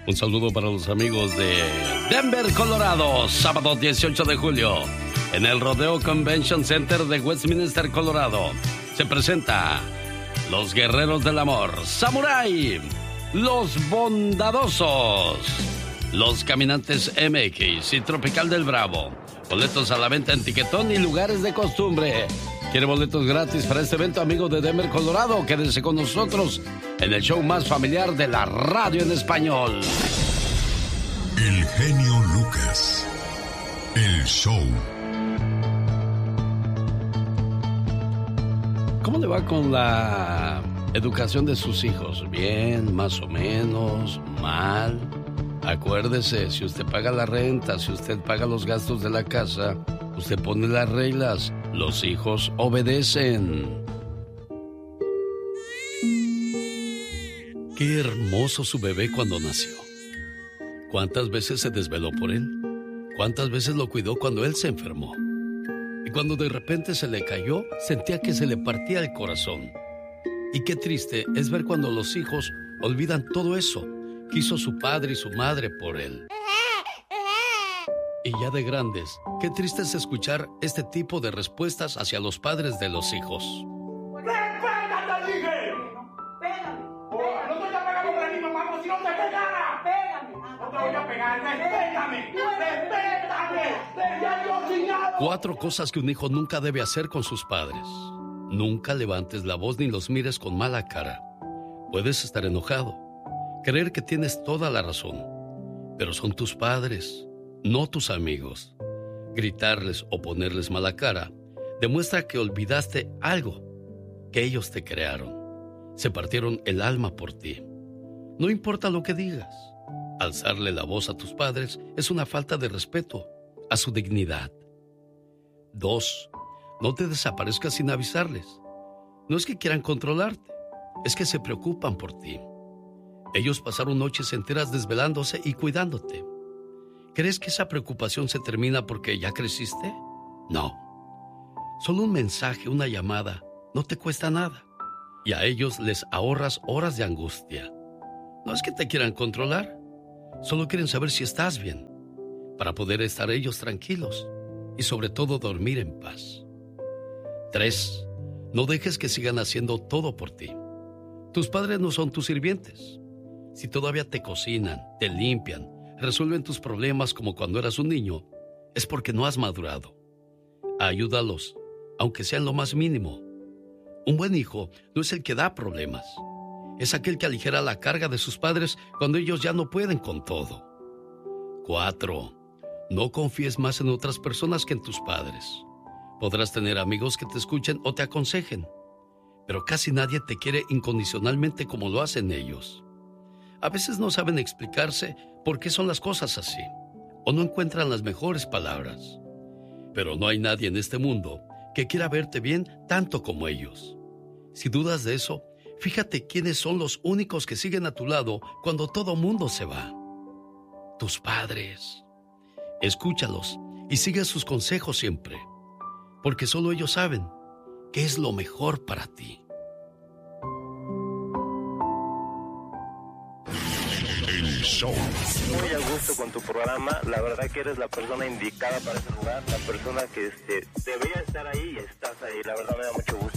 Un saludo para los amigos de Denver, Colorado, sábado 18 de julio, en el Rodeo Convention Center de Westminster, Colorado. Se presenta Los Guerreros del Amor, Samurai, Los Bondadosos, Los Caminantes MX y Tropical del Bravo. Boletos a la venta en Tiquetón y lugares de costumbre. ¿Quiere boletos gratis para este evento, amigo de Denver, Colorado? Quédense con nosotros en el show más familiar de la radio en español. El genio Lucas. El show. ¿Cómo le va con la educación de sus hijos? ¿Bien, más o menos, mal? Acuérdese, si usted paga la renta, si usted paga los gastos de la casa, usted pone las reglas, los hijos obedecen. Qué hermoso su bebé cuando nació. ¿Cuántas veces se desveló por él? ¿Cuántas veces lo cuidó cuando él se enfermó? Y cuando de repente se le cayó, sentía que se le partía el corazón. Y qué triste es ver cuando los hijos olvidan todo eso que hizo su padre y su madre por él. Y ya de grandes, qué triste es escuchar este tipo de respuestas hacia los padres de los hijos. ¡Respétate, dije! ¡Pégame! ¡No te estás pegando por aquí, mamá! ¡Si no te pegara! ¡Pégame! ¡No te voy a pegar! ¡Respétame! ¡Respétame! 4 cosas que un hijo nunca debe hacer con sus padres. Nunca levantes la voz ni los mires con mala cara. Puedes estar enojado, creer que tienes toda la razón, pero son tus padres, no tus amigos. Gritarles o ponerles mala cara demuestra que olvidaste algo, que ellos te crearon. Se partieron el alma por ti. No importa lo que digas. Alzarle la voz a tus padres es una falta de respeto a su dignidad. 2. No te desaparezcas sin avisarles. No es que quieran controlarte, es que se preocupan por ti. Ellos pasaron noches enteras desvelándose y cuidándote. ¿Crees que esa preocupación se termina porque ya creciste? No. Solo un mensaje, una llamada, no te cuesta nada. Y a ellos les ahorras horas de angustia. No es que te quieran controlar, solo quieren saber si estás bien, para poder estar ellos tranquilos y sobre todo dormir en paz. 3. No dejes que sigan haciendo todo por ti. Tus padres no son tus sirvientes. Si todavía te cocinan, te limpian, resuelven tus problemas como cuando eras un niño, es porque no has madurado. Ayúdalos, aunque sea en lo más mínimo. Un buen hijo no es el que da problemas, es aquel que aligera la carga de sus padres cuando ellos ya no pueden con todo. 4. No confíes más en otras personas que en tus padres. Podrás tener amigos que te escuchen o te aconsejen, pero casi nadie te quiere incondicionalmente como lo hacen ellos. A veces no saben explicarse por qué son las cosas así, o no encuentran las mejores palabras. Pero no hay nadie en este mundo que quiera verte bien tanto como ellos. Si dudas de eso, fíjate quiénes son los únicos que siguen a tu lado cuando todo mundo se va. Tus padres. Escúchalos y sigue sus consejos siempre, porque solo ellos saben qué es lo mejor para ti. El show. Muy a gusto con tu programa, la verdad que eres la persona indicada para ese lugar, la persona que debería estar ahí y estás ahí, la verdad me da mucho gusto.